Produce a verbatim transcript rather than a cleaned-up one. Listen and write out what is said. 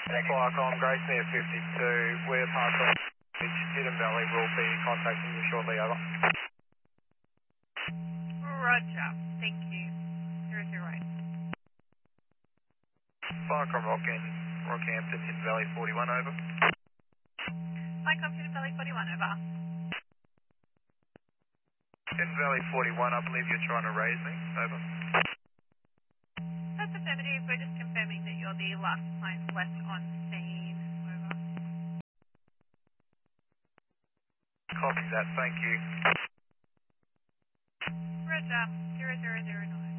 Qualcomm, Gracemere fifty-two, we're past on Hidden Valley, will be contacting you shortly, over. Roger. Thank you. Zero zero eight. Qualcomm, Rock and Rockhampton, Hidden Valley forty-one, over. Micom Hidden Valley forty-one, over. Hidden Valley forty-one, I believe you're trying to raise me, over. That's affirmative. We're just confirming that you're the last client left on scene. Over. Copy that, thank you. Roger. Zero zero zero nine.